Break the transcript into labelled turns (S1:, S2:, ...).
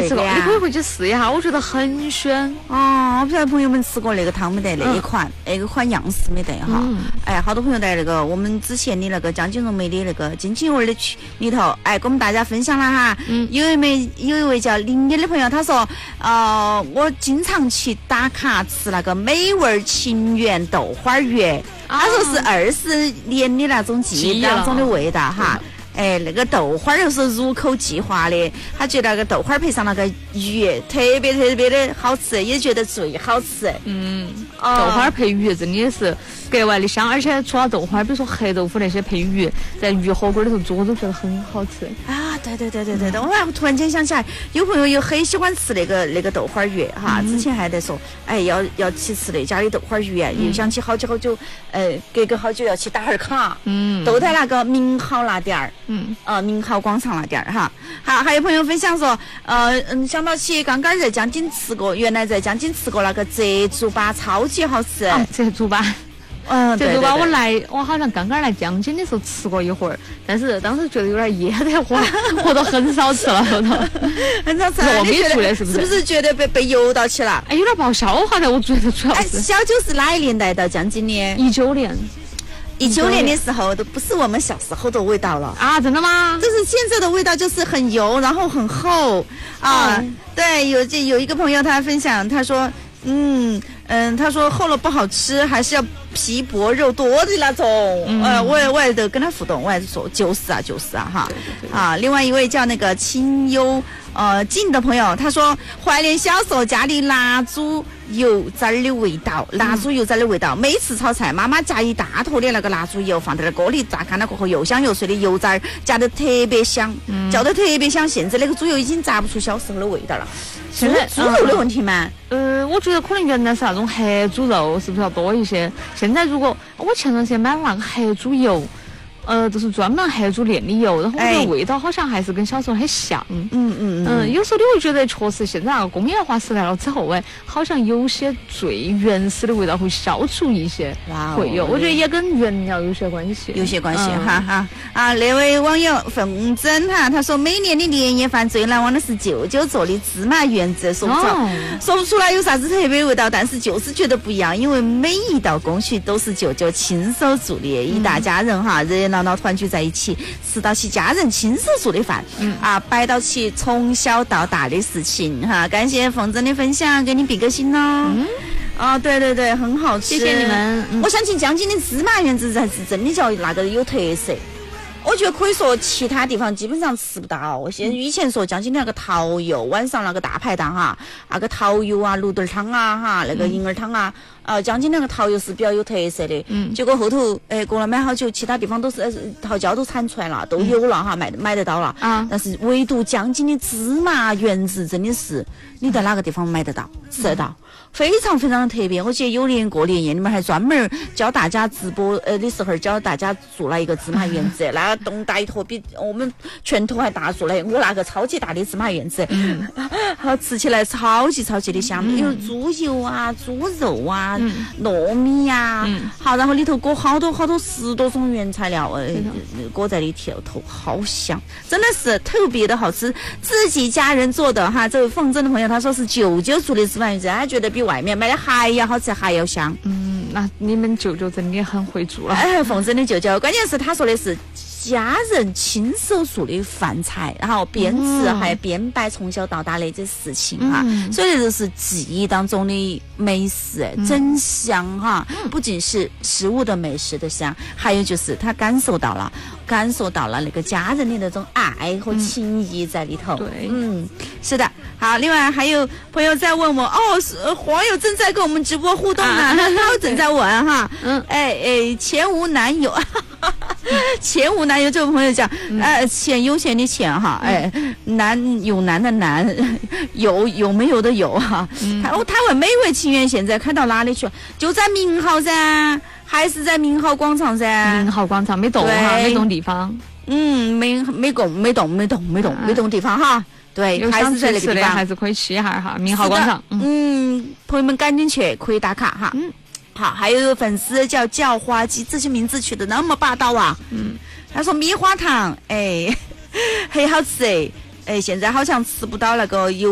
S1: 没吃过，你可以回去试一下，我觉得很鲜。
S2: 哦，我不晓得朋友们吃过那个汤没得？那一款样式没得哈。哎，好多朋友在那个我们之前的那个江金荣梅的那个金青味的区里头，哎，跟我们大家分享了哈。有一位叫林野的朋友，他说，我经常去打卡吃那个美味情缘豆花鱼，他说是20年的那种记忆当中的味道哈。哎，那个豆花又是入口即化的，他觉得那个豆花配上那个鱼，特别的好吃，也觉得最好吃。
S1: 豆花配鱼真的是格外的香，而且除了豆花，比如说黑豆腐那些配鱼，在鱼火锅里头做，我都觉得很好吃
S2: 啊！对，我突然间想起来，有朋友又很喜欢吃那个豆花鱼哈，之前还在说，哎，要去吃那家的豆花鱼啊，又想起好久，隔个好久要去打哈卡，都在那个明好那点儿。明好广场那点儿哈。好，还有朋友分享说，想到起刚刚在江津吃过，原来在江津吃过那个浙猪粑，超级好吃。
S1: 浙猪粑。浙猪粑我好像刚刚来江津的时候吃过一会儿，但是当时觉得有点噎得慌，我都很少吃了，
S2: 很少吃。
S1: 糯米做的是不是？
S2: 是不是觉得被油到起了？
S1: 哎，有点不好消化的，我觉得主要是。
S2: 小九是哪一年来到江津的
S1: ？19年。
S2: 19年的时候都不是我们小时候的味道了
S1: 啊！真的吗？
S2: 就是现在的味道，就是很油，然后很厚啊。对，有一个朋友他分享，他说，他说厚了不好吃，还是要皮薄肉多的那种。我也都跟他互动，我也是说就是啊哈。啊，另外一位叫那个清幽静的朋友，他说怀念小时候家里蜡烛油渣的味道，每次炒菜妈妈加一大坨的那个蜡烛油放在那锅里炸干了过后，又香又脆的油渣加得特别香，叫得特别香。现在那个猪油已经炸不出小时候的味道了。猪肉的问题吗？
S1: 我觉得可能原来是那种黑猪肉是不是要多一些？现在如果我前段时间买了那个黑猪油。就是专门黑猪炼的油，然后我觉得味道好像还是跟小时候很像。有时候你会觉得确实现在那个工业化时代了之后，好像有些最原始的味道会消除一些，会有。我觉得也跟原料有些关系。
S2: 哈。那位网友凤珍哈，他说每年的年夜饭最难忘的是舅舅做的芝麻圆子，说不出来有啥子特别味道，但是就是觉得不一样，因为每一道工序都是舅舅亲手做的，一大家人哈热闹团聚在一起，吃到起家人亲手做的饭，摆到起从小到大的事情哈。感谢凤珍的分享，给你比个心喽。对，很好吃，
S1: 谢谢你们。
S2: 我相信江津的芝麻圆子才是真的叫那个有特色。我觉得可以说其他地方基本上吃不到。以前说江津的那个桃油，晚上那个大排档哈，那个桃油啊、芦墩汤啊哈，那个银耳汤啊，江津那个桃油是比较有特色的。结果后头过了没好久，其他地方都是桃胶都产出来了，都有了哈，买得到了。但是唯独江津的芝麻圆子真的是你在哪个地方买得到、吃得到？非常非常的特别。我记得有年过年夜，你们还专门教大家直播的时候教大家做了一个芝麻圆子，那东大一坨比我们拳头还大做的，我那个超级大的芝麻圆子，吃起来超级的香，有猪油啊、猪肉啊、糯米啊，好，然后里头裹好多10多种原材料，裹在里头，好香，真的是特别的好吃，自己家人做的哈。这位凤珍的朋友他说是舅舅做的芝麻圆子，他觉得比外面买的还要好吃，还要香。
S1: 那你们舅舅真的很会做了。
S2: 凤珍的舅舅，关键是他说的是家人亲手做的饭菜，然后边吃还边摆从小到大的这事情哈，所以这是记忆当中的美食，真香哈！不仅是食物的美食的香，还有就是他感受到了那个家人的那种爱和情谊在里头。
S1: 对，
S2: 是的。好，另外还有朋友在问我，网友正在跟我们直播互动呢，他正在问哈，钱无男友。钱无男友，这位朋友讲，钱有钱的钱哈，男有男的男，有没有的有哈。他问美味情缘现在开到哪里去了？就在明浩噻，还是在明浩广场噻？
S1: 明浩广场没动哈，没动地方。
S2: 没动地方哈。对，还是在那个地方，
S1: 还是可以去一下哈，明浩广场。
S2: 朋友们赶紧去，可以打卡哈。好，还有一个粉丝叫花鸡，这些名字取得那么霸道啊。他说米花糖，很好吃现在好像吃不到那个油